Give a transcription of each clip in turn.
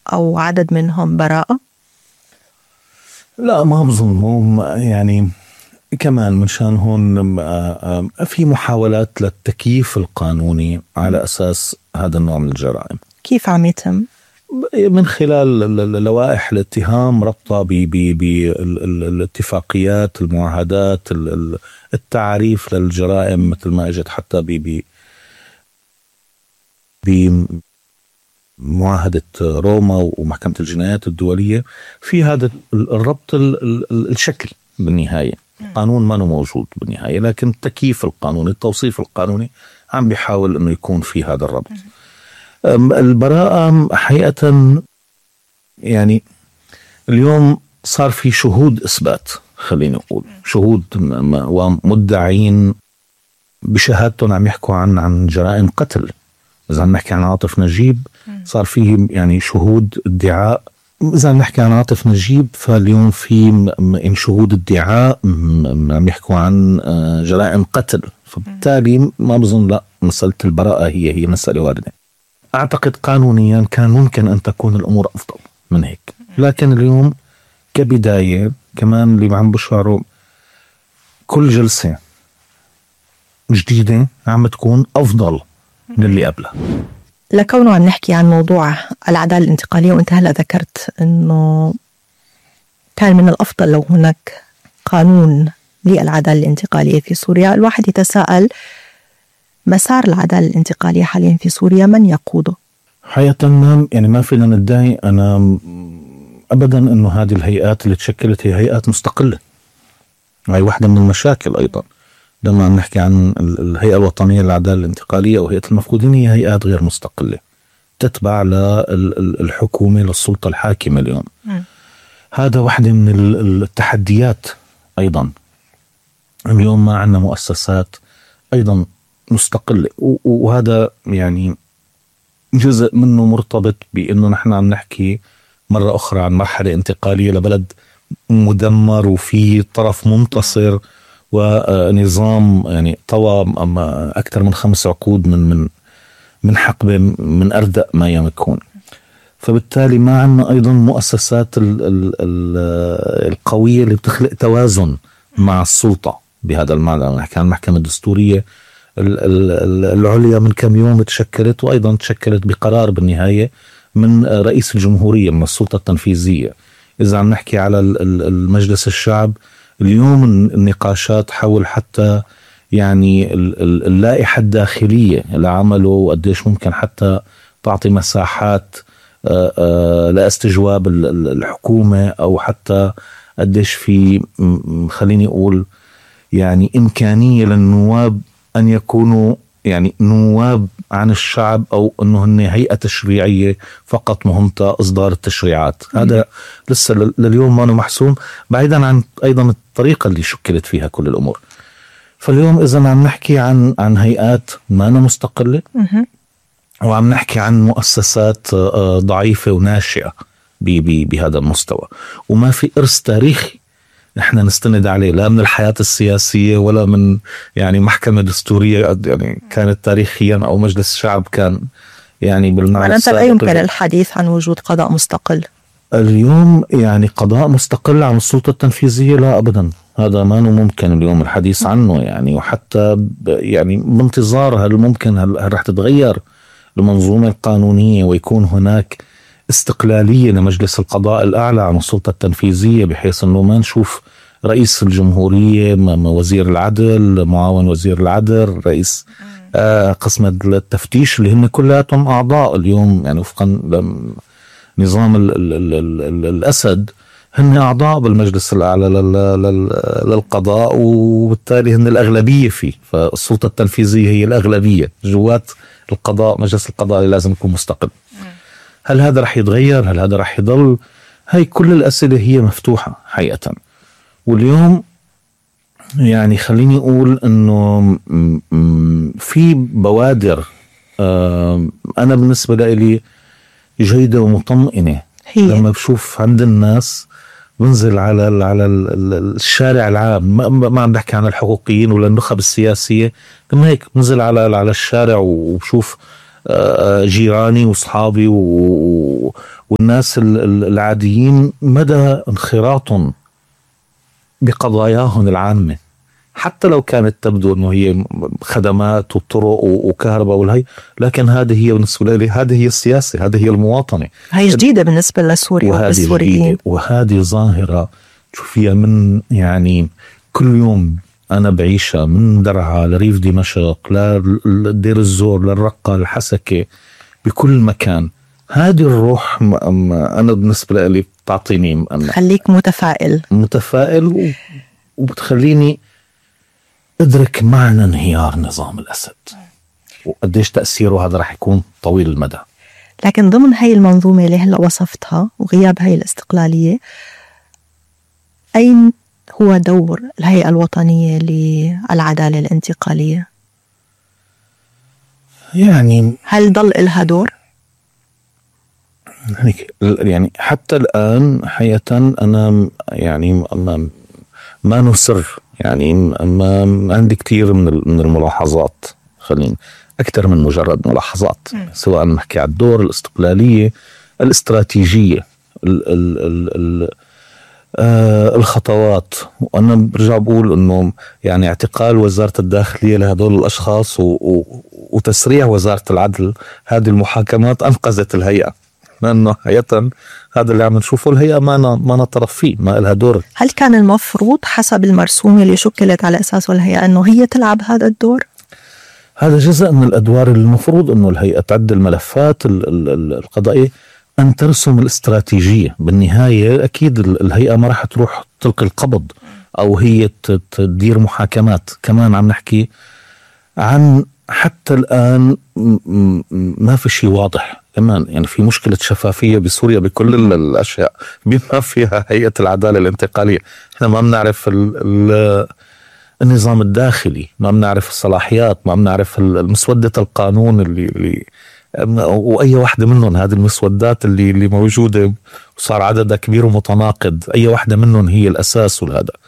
أو عدد منهم براءة؟ لا ما بظن، يعني كمان منشان هون في محاولات للتكييف القانوني على أساس هذا النوع من الجرائم. كيف عم يتم؟ من خلال لوائح الاتهام ربطها بالاتفاقيات، المعاهدات، التعريف للجرائم، مثل ما اجت حتى بمعاهدة روما ومحكمة الجنايات الدولية. في هذا الربط الشكل بالنهاية، قانون ما موجود بالنهاية، لكن التكييف القانوني، التوصيف القانوني عم بيحاول انه يكون في هذا الربط. البراءة حقيقة يعني اليوم صار في شهود إثبات، خلينا نقول شهود ومدعين بشهادتهم عم يحكوا عن جرائم قتل. إذا نحكي عن عاطف نجيب صار فيه يعني شهود ادعاء. إذا نحكي عن عاطف نجيب فاليوم في شهود ادعاء عم يحكوا عن جرائم قتل. فبالتالي ما بظن لا مسألة البراءة هي مسألة واردة. أعتقد قانونيا كان ممكن أن تكون الأمور أفضل من هيك، لكن اليوم كبداية كمان اللي عم بشعره كل جلسة جديدة عم تكون أفضل من اللي قبلها. لكونه عم نحكي عن موضوع العدالة الانتقالية، وانت هلأ ذكرت أنه كان من الأفضل لو هناك قانون للعدالة الانتقالية في سوريا، الواحد يتساءل مسار العدالة الانتقالية حاليا في سوريا من يقوده؟ حقيقة يعني ما فينا ندعي أنا أبدا أنه هذه الهيئات اللي تشكلت هي هيئات مستقلة. هاي واحدة من المشاكل أيضا لما عم نحكي عن الهيئة الوطنية للعدالة الانتقالية وهيئة المفقودين، هي هيئات غير مستقلة تتبع للحكومة، للسلطة الحاكمة اليوم. هذا واحدة من التحديات أيضا. اليوم ما عندنا مؤسسات أيضا مستقلة، وهذا يعني جزء منه مرتبط بأنه نحن عم نحكي مرة أخرى عن مرحلة انتقالية لبلد مدمر وفي طرف منتصر ونظام يعني طوى أكثر من 5 عقود من حقبة من أردأ ما يكون. فبالتالي ما عندنا أيضا مؤسسات القوية اللي بتخلق توازن مع السلطة بهذا المعنى. نحكي عن المحكمة الدستورية العليا من كم يوم تشكلت، وأيضا تشكلت بقرار بالنهاية من رئيس الجمهورية من السلطة التنفيذية. إذا عم نحكي على المجلس الشعب اليوم، النقاشات حول حتى يعني اللائحة الداخلية لعمله، وقديش ممكن حتى تعطي مساحات لاستجواب الحكومة، أو حتى قديش في خليني أقول يعني إمكانية للنواب أن يكونوا يعني نواب عن الشعب، أو أنه هن هيئة تشريعية فقط مهمتها إصدار التشريعات. هذا لسه لليوم ما محسوم، بعيدا عن أيضا الطريقة اللي شكلت فيها كل الأمور. فاليوم إذا عم نحكي عن هيئات ما مستقلة، وعم نحكي عن مؤسسات ضعيفة وناشئة بهذا المستوى، وما في إرث تاريخي نحن نستند عليه، لا من الحياة السياسية ولا من يعني محكمة دستورية يعني كانت تاريخيا، أو مجلس الشعب كان يعني بالمعنى السابق. لا يمكن الحديث عن وجود قضاء مستقل اليوم، يعني قضاء مستقل عن السلطة التنفيذية، لا أبدا، هذا ما ممكن اليوم الحديث عنه يعني. وحتى يعني بانتظار هل ممكن هل رح تتغير المنظومة القانونية ويكون هناك استقلالية لمجلس القضاء الأعلى عن السلطة التنفيذية، بحيث أنه ما نشوف رئيس الجمهورية، وزير العدل، معاون وزير العدل، رئيس قسم التفتيش، اللي هن كلاتهم أعضاء اليوم يعني وفقا نظام الأسد، هن أعضاء بالمجلس الأعلى للقضاء، وبالتالي هن الأغلبية فيه. فالسلطة التنفيذية هي الأغلبية جوات القضاء. مجلس القضاء لازم يكون مستقل. هل هذا رح يتغير؟ هل هذا رح يضل؟ هاي كل الأسئلة هي مفتوحة حقيقة. واليوم يعني خليني أقول أنه في بوادر أنا بالنسبة لي جيدة ومطمئنة لما بشوف عند الناس، بنزل على الشارع العام، ما عم بحكي عن الحقوقيين ولا النخب السياسية، كما هيك بنزل على الشارع وبشوف جيراني وأصحابي والناس العاديين مدى انخراطهم بقضاياهم العامة، حتى لو كانت تبدو أنه هي خدمات وطرق وكهرباء والهي، لكن هذه هي بالنسبة لي، هذه هي السياسة، هذه هي المواطنة. هي جديدة بالنسبة لسوريا والسوريين، وهذه ظاهرة شوفيها من يعني كل يوم أنا بعيشها، من درعا لريف دمشق لدير الزور للرقة الحسكة، بكل مكان. هذه الروح أنا بالنسبة لي بتعطيني، خليك متفائل وبتخليني أدرك معنى انهيار نظام الأسد وقديش تأثيره هذا رح يكون طويل المدى. لكن ضمن هاي المنظومة اللي هلأ وصفتها وغياب هاي الاستقلالية، أين هو دور الهيئة الوطنية للعدالة الانتقالية؟ يعني هل ضل إلها دور؟ يعني حتى الآن حقيقة أنا يعني ما نصر، يعني ما عندي كتير من الملاحظات، خلينا أكثر من مجرد ملاحظات، سواء نحكي على الدور، الاستقلالية، الاستراتيجية، الخطوات. وأنا برجع بقول أنه يعني اعتقال وزارة الداخلية لهذول الأشخاص وتسريع وزارة العدل، هذه المحاكمات أنقذت الهيئة، لأنه حقيقة هذا اللي عم نشوفه، الهيئة ما طرف فيه، ما لها دور. هل كان المفروض حسب المرسومة اللي شكلت على أساسه الهيئة أنه هي تلعب هذا الدور؟ هذا جزء من الأدوار اللي المفروض أنه الهيئة تعد الملفات القضائية، أن ترسم الاستراتيجية. بالنهاية أكيد الهيئة ما راح تروح تلقي القبض أو هي تدير محاكمات. كمان عم نحكي عن حتى الآن ما في شيء واضح كمان، يعني في مشكلة شفافية بسوريا بكل الأشياء بما فيها هيئة العدالة الانتقالية. احنا ما بنعرف النظام الداخلي، ما بنعرف الصلاحيات، ما بنعرف المسودة القانون اللي وأي واحدة منهم، هذه المسودات اللي موجودة وصار عددها كبير ومتناقض، أي واحدة منهم هي الأساس.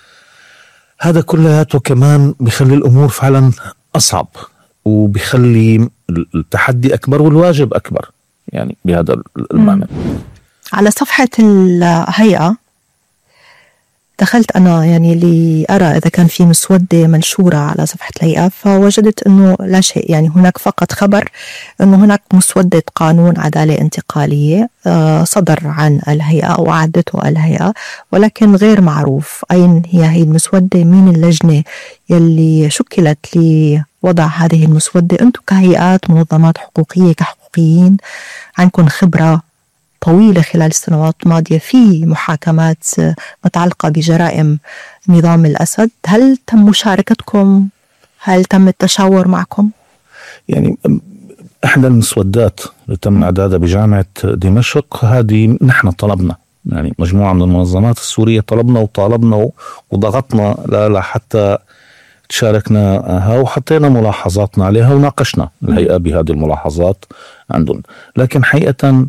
هذا كلياته كمان بيخلي الأمور فعلا أصعب، وبيخلي التحدي أكبر والواجب أكبر، يعني بهذا المعنى. على صفحة الهيئة دخلت أنا يعني لأرى إذا كان في مسودة منشورة على صفحة الهيئة، فوجدت أنه لا شيء، يعني هناك فقط خبر أنه هناك مسودة قانون عدالة انتقالية صدر عن الهيئة أو أعدته الهيئة، ولكن غير معروف أين هي المسودة، مين اللجنة يلي شكلت لوضع هذه المسودة. أنتم كهيئات منظمات حقوقية كحقوقيين عندكم خبرة طويلة خلال السنوات الماضية في محاكمات متعلقة بجرائم نظام الأسد، هل تم مشاركتكم؟ هل تم التشاور معكم؟ يعني إحدى المسودات اللي تم إعدادها بجامعة دمشق، هذه نحن طلبنا، يعني مجموعة من المنظمات السورية طلبنا وطالبنا وضغطنا لحتى تشاركناها، وحطينا ملاحظاتنا عليها وناقشنا الهيئة بهذه الملاحظات عندهم. لكن حقيقة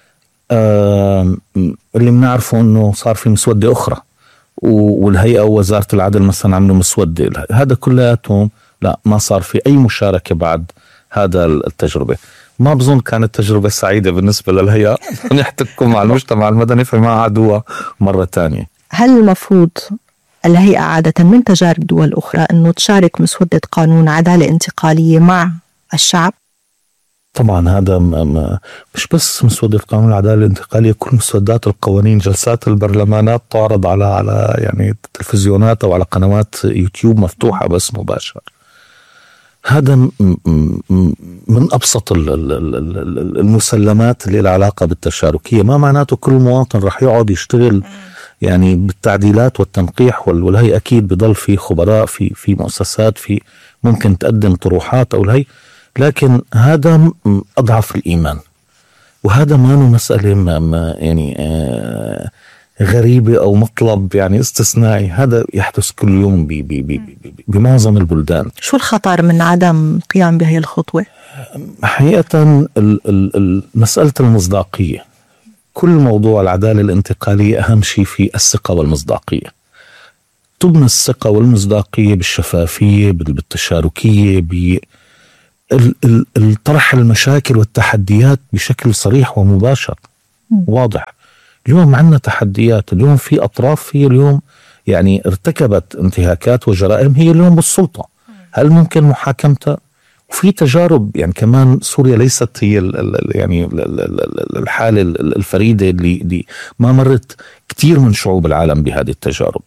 اللي بنعرفه انه صار في مسودة اخرى، والهيئة ووزارة العدل مثلا عملوا مسودة، هذا كلياتهم لا، ما صار في اي مشاركة بعد هذا التجربة. ما بظن كانت تجربة سعيدة بالنسبة للهيئة نحتكم مع المجتمع المدني، فما عادوها مرة تانية. هل المفروض الهيئة عادة من تجارب دول أخرى أنه تشارك مسودة قانون عدالة انتقالية مع الشعب؟ طبعا هذا مش بس مسودة قانون العدالة الانتقالية، كل مسودات القوانين، جلسات البرلمانات تعرض على يعني تلفزيونات أو على قنوات يوتيوب مفتوحة بس مباشر. هذا من أبسط المسلمات اللي العلاقة بالتشاركية. ما معناته كل مواطن رح يقعد يشتغل يعني بالتعديلات والتنقيح، والهي أكيد بضل في خبراء في مؤسسات في ممكن تقدم طروحات أو الهي، لكن هذا أضعف الإيمان. وهذا ما مسألة يعني غريبة أو مطلب يعني استثنائي، هذا يحدث كل يوم بمعظم البلدان. شو الخطر من عدم القيام بهي الخطوة؟ حقيقة مسألة المصداقية. كل موضوع العدالة الانتقالية أهم شيء في الثقة والمصداقية. تبنى الثقة والمصداقية بالشفافية، بالتشاركية، الطرح المشاكل والتحديات بشكل صريح ومباشر واضح. اليوم عندنا تحديات، اليوم في أطراف هي اليوم يعني ارتكبت انتهاكات وجرائم هي اليوم بالسلطة، هل ممكن محاكمتها؟ وفي تجارب يعني كمان سوريا ليست هي يعني الحالة الفريدة اللي ما مرت كتير من شعوب العالم بهذه التجارب.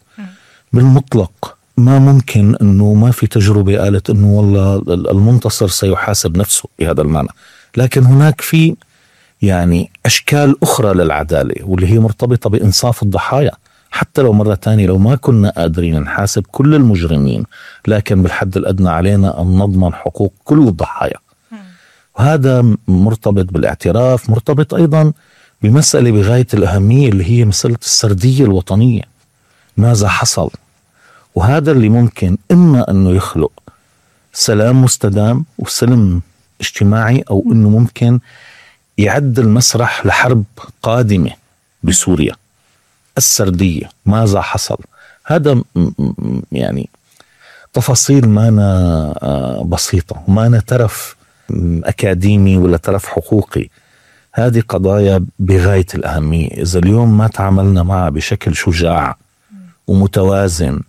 بالمطلق ما ممكن انه ما في تجربة قالت انه والله المنتصر سيحاسب نفسه بهذا المعنى، لكن هناك في يعني اشكال اخرى للعدالة واللي هي مرتبطة بانصاف الضحايا. حتى لو مرة تانية لو ما كنا قادرين نحاسب كل المجرمين، لكن بالحد الأدنى علينا أن نضمن حقوق كل الضحايا. وهذا مرتبط بالاعتراف، مرتبط أيضا بمسألة بغاية الأهمية اللي هي مسألة السردية الوطنية. ماذا حصل؟ وهذا اللي ممكن إما أنه يخلق سلام مستدام وسلم اجتماعي، أو أنه ممكن يعد المسرح لحرب قادمة بسوريا. السردية ماذا حصل؟ هذا يعني تفاصيل مانا بسيطة، مانا ترف أكاديمي ولا ترف حقوقي. هذه قضايا بغاية الأهمية. إذا اليوم ما تعاملنا معها بشكل شجاع ومتوازن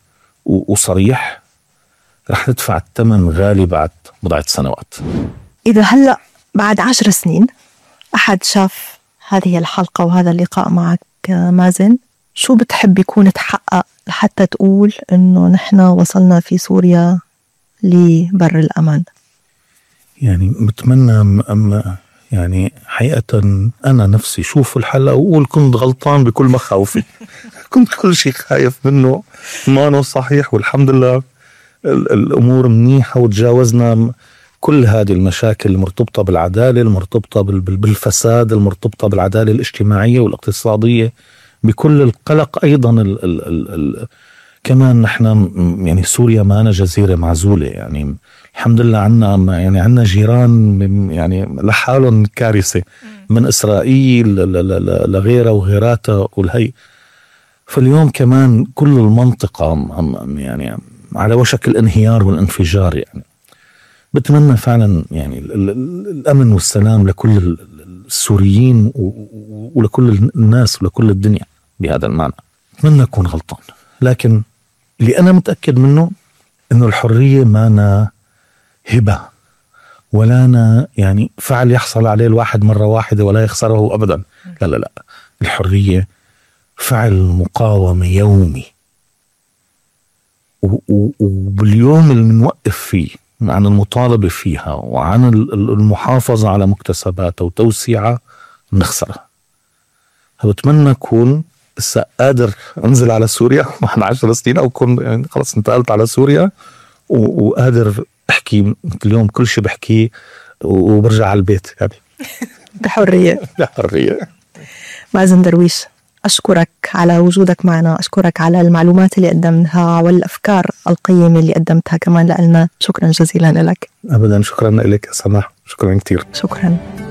وصريح رح ندفع الثمن غالي بعد بضعة سنوات. إذا هلأ بعد 10 سنين أحد شاف هذه الحلقة وهذا اللقاء معك مازن، شو بتحب يكون تحقق لحتى تقول إنه نحن وصلنا في سوريا لبر الأمان؟ يعني بتمنى يعني حقيقة أنا نفسي شوف الحلقة وأقول كنت غلطان بكل مخاوفي كنت كل شيء خايف منه ما صحيح، والحمد لله الأمور منيحة وتجاوزنا كل هذه المشاكل المرتبطة بالعدالة، المرتبطة بالفساد، المرتبطة بالعدالة الاجتماعية والاقتصادية، بكل القلق أيضا كمان نحن يعني سوريا ما أنا جزيرة معزولة، يعني الحمد لله عنا جيران يعني لحالهم كارثة، من إسرائيل لغيرها وغيراتها والهي. فاليوم كمان كل المنطقة يعني على وشك الانهيار والانفجار. يعني بتمنى فعلا يعني الأمن والسلام لكل السوريين ولكل الناس ولكل الدنيا بهذا المعنى. أتمنى أكون غلطان، لكن اللي أنا متأكد منه إنه الحرية ما هبة ولا أنا يعني فعل يحصل عليه الواحد مرة واحدة ولا يخسره أبدا. لا لا لا، الحرية فعل مقاومة يومي، وباليوم اللي نوقف فيه عن المطالبة فيها وعن المحافظة على مكتسباتها وتوسيعها نخسرها. بتمنى أكون قادر أنزل على سوريا بعد 10 سنين، أو أكون يعني خلاص انتقلت على سوريا وقادر أحكي اليوم كل شيء بحكيه وبرجع على البيت يعني بحرية. بحرية. مازن درويش، أشكرك على وجودك معنا، أشكرك على المعلومات اللي قدمتها والأفكار القيمة اللي قدمتها كمان لنا. شكرا جزيلا لك. أبدا، شكرا لك يا سماح، شكرا كتير. شكرا.